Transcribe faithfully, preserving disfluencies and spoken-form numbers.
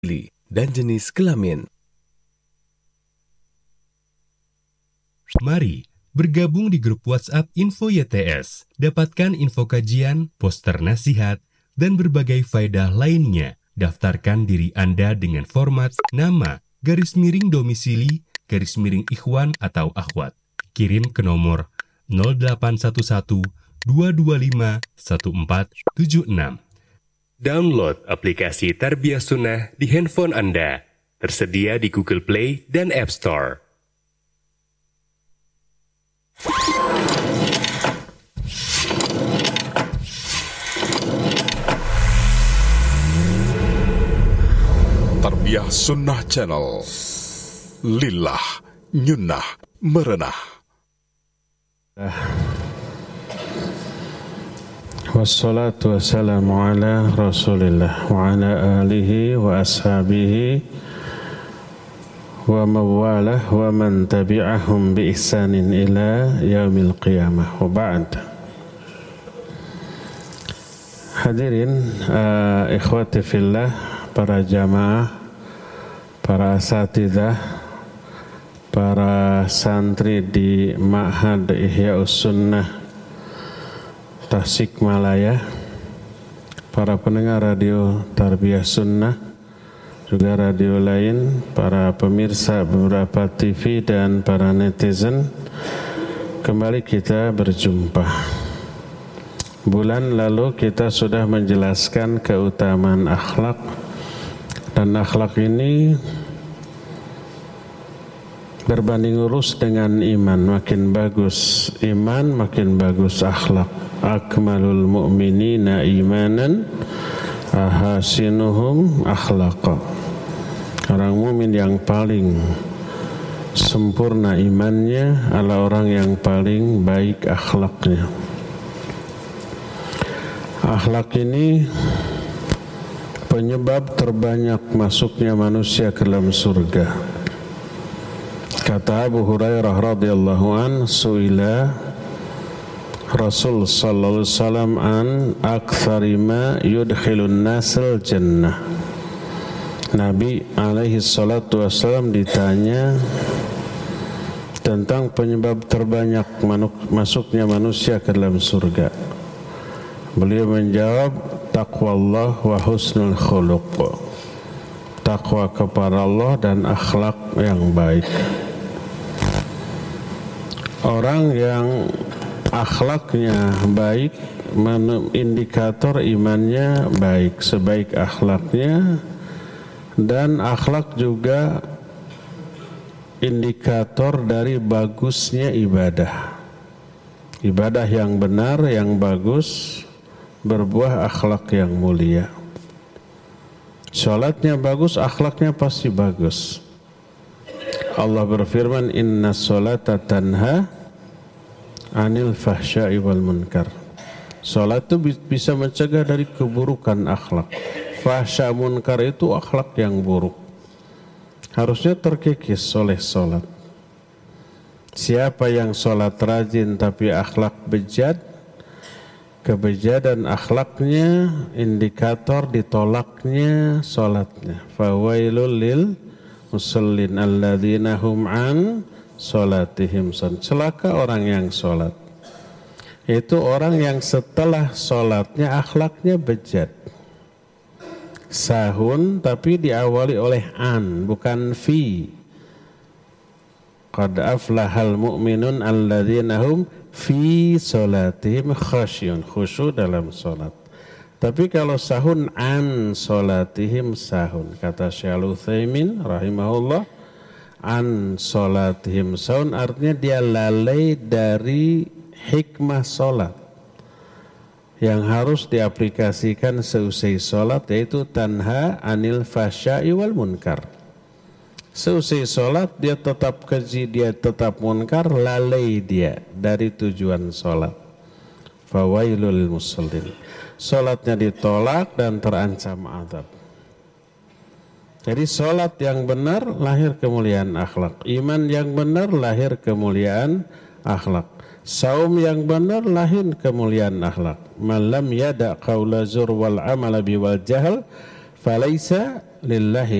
dan jenis kelamin. Mari bergabung di grup WhatsApp Info Y T S. Dapatkan info kajian, poster nasihat, dan berbagai faedah lainnya. Daftarkan diri Anda dengan format nama, garis miring domisili, garis miring ikhwan atau akhwat. Kirim ke nomor nol delapan satu satu dua dua lima satu empat tujuh enam. Download aplikasi Tarbiyah Sunnah di handphone Anda. Tersedia di Google Play dan App Store. Tarbiyah Sunnah Channel. Lillah, nyunnah, merenah. Wassalatu wassalamu ala Rasulillah wa ala alihi wa ashabihi wa mawalah wa man tabi'ahum bi ihsanin ila yaumil qiyamah wa ba'd. Hadirin uh, ikhwati fillah, para jamaah, para asatidzah, para santri di Ma'had Ihya'us Sunnah Tasikmalaya, para pendengar radio Tarbiyah Sunnah, juga radio lain, para pemirsa beberapa T V dan para netizen, kembali kita berjumpa. Bulan lalu kita sudah menjelaskan keutamaan akhlak, dan akhlak ini berbanding lurus dengan iman. Makin bagus iman, makin bagus akhlak. Akmalul mu'minina imanan ahasinuhum akhlaqa. Orang mukmin yang paling sempurna imannya adalah orang yang paling baik akhlaknya. Akhlak ini penyebab terbanyak masuknya manusia ke dalam surga. Kata Abu Hurairah radhiyallahu an, suila Rasul sallallahu alaihi wasallam an aktsari ma yudkhilun nasal jannah. Nabi alaihi salatu wasallam ditanya tentang penyebab terbanyak masuknya manusia ke dalam surga. Beliau menjawab, taqwallah wa husnul khuluq. Takwa kepada Allah dan akhlak yang baik. Orang yang akhlaknya baik, indikator imannya baik, sebaik akhlaknya, dan akhlak juga indikator dari bagusnya ibadah. Ibadah yang benar, yang bagus, berbuah akhlak yang mulia. Salatnya bagus, akhlaknya pasti bagus. Allah berfirman, inna sholata tanha anil fahsya'i wal munkar. Salat itu bisa mencegah dari keburukan akhlak. Fahsya munkar itu akhlak yang buruk. Harusnya terkikis oleh salat. Siapa yang salat rajin tapi akhlak bejat, kebejadan akhlaknya indikator ditolaknya salatnya. Fawailul lil musallin alladzina hum an salatihim san. Celaka orang yang salat. Itu orang yang setelah salatnya akhlaknya bejat. Sahun tapi diawali oleh an, bukan fi. Qad aflahal mu'minun alladzina hum fi salatihim khasyun, khusyuk dalam salat. Tapi kalau sahun an salatihim sahun, kata Syekh Al-Utsaimin rahimahullah, an salatihim sahun artinya dia lalai dari hikmah salat yang harus diaplikasikan seusai salat, yaitu tanha anil fahsya'i wal munkar. Seusai salat dia tetap keji, dia tetap munkar, lalai dia dari tujuan salat. Fawailul musallin. Salatnya ditolak dan terancam azab. Jadi salat yang benar lahir kemuliaan akhlak. Iman yang benar lahir kemuliaan akhlak. Saum yang benar lahir kemuliaan akhlak. Malam yada qaula zur wal amala biwal jahl falaisa lillahi